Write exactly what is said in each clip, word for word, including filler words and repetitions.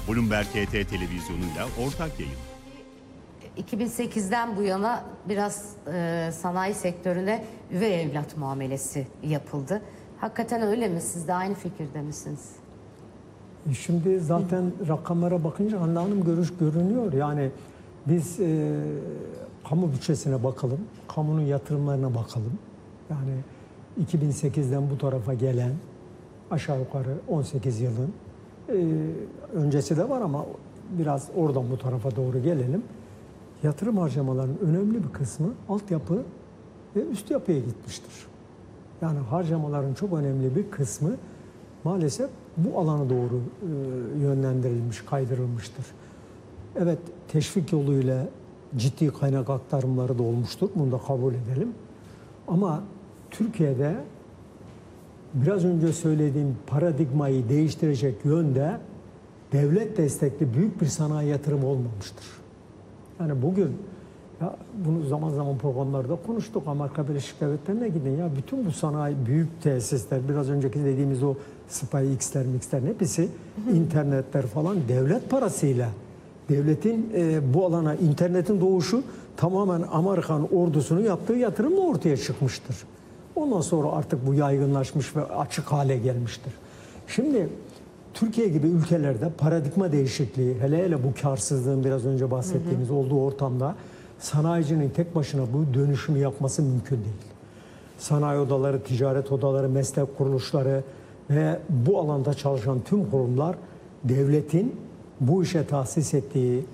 Bloomberg H T televizyonuyla ortak yayın. iki bin sekizden bu yana biraz e, sanayi sektörüne üvey evlat muamelesi yapıldı. Hakikaten öyle mi? Siz de aynı fikirde misiniz? Şimdi zaten Hı. rakamlara bakınca Handan Hanım görüş görünüyor. Yani biz e, kamu bütçesine bakalım, kamunun yatırımlarına bakalım. Yani iki bin sekizden bu tarafa gelen aşağı yukarı on sekiz yılın e, öncesi de var ama biraz oradan bu tarafa doğru gelelim. Yatırım harcamalarının önemli bir kısmı altyapı ve üst yapıya gitmiştir. Yani harcamaların çok önemli bir kısmı maalesef bu alana doğru e, yönlendirilmiş, kaydırılmıştır. Evet, teşvik yoluyla ciddi kaynak aktarımları da olmuştur. Bunu da kabul edelim. Ama Türkiye'de biraz önce söylediğim paradigmayı değiştirecek yönde devlet destekli büyük bir sanayi yatırımı olmamıştır. Yani bugün ya bunu zaman zaman programlarda konuştuk. Amerika Birleşik Devletleri'ne gidin ya bütün bu sanayi büyük tesisler biraz önceki dediğimiz o SpaceX'ler, Mix'ler hepsi hı hı. internetler falan devlet parasıyla devletin e, bu alana internetin doğuşu tamamen Amerikan ordusunun yaptığı yatırımla ortaya çıkmıştır. Ondan sonra artık bu yaygınlaşmış ve açık hale gelmiştir. Şimdi Türkiye gibi ülkelerde paradigma değişikliği, hele hele bu karsızlığın biraz önce bahsettiğimiz hı hı. olduğu ortamda sanayicinin tek başına bu dönüşümü yapması mümkün değil. Sanayi odaları, ticaret odaları, meslek kuruluşları ve bu alanda çalışan tüm kurumlar devletin bu işe tahsis ettiği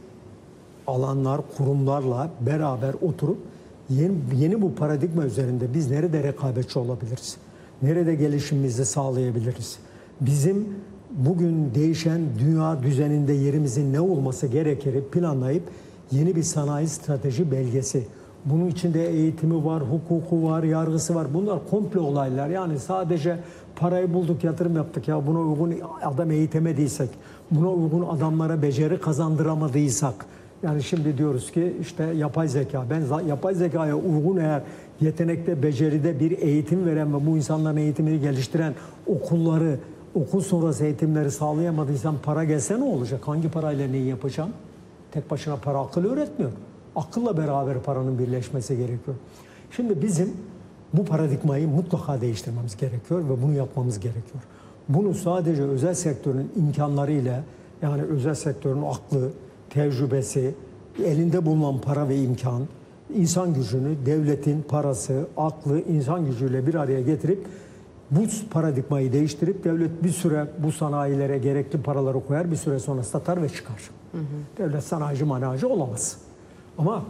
alanlar, kurumlarla beraber oturup yeni, yeni bu paradigma üzerinde biz nerede rekabetçi olabiliriz? Nerede gelişimimizi sağlayabiliriz? Bizim bugün değişen dünya düzeninde yerimizin ne olması gerekir planlayıp yeni bir sanayi strateji belgesi. Bunun içinde eğitimi var, hukuku var, yargısı var. Bunlar komple olaylar. Yani sadece parayı bulduk, yatırım yaptık ya buna uygun adam eğitemediysek, buna uygun adamlara beceri kazandıramadıysak. Yani şimdi diyoruz ki işte yapay zeka. Ben yapay zekaya uygun eğer yetenekte, beceride bir eğitim veren ve bu insanların eğitimini geliştiren okulları, okul sonrası eğitimleri sağlayamadıysam para gelse ne olacak? Hangi parayla neyi yapacağım? Tek başına para akıl öğretmiyor. Akılla beraber paranın birleşmesi gerekiyor. Şimdi bizim bu paradigmayı mutlaka değiştirmemiz gerekiyor ve bunu yapmamız gerekiyor. Bunu sadece özel sektörün imkanlarıyla, yani özel sektörün aklı, tecrübesi, elinde bulunan para ve imkan, insan gücünü, devletin parası, aklı, insan gücüyle bir araya getirip bu paradigmayı değiştirip devlet bir süre bu sanayilere gerekli paraları koyar, bir süre sonra satar ve çıkar. Hı hı. Devlet sanayici manacı olamaz. Ama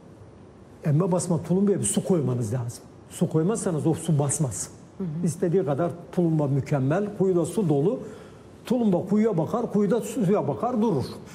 emme basma tulumbuya bir su koymanız lazım. Su koymazsanız o su basmaz. Hı hı. İstediği kadar tulumba mükemmel, kuyuda su dolu. Tulumba kuyuya bakar, kuyuda suya bakar durur.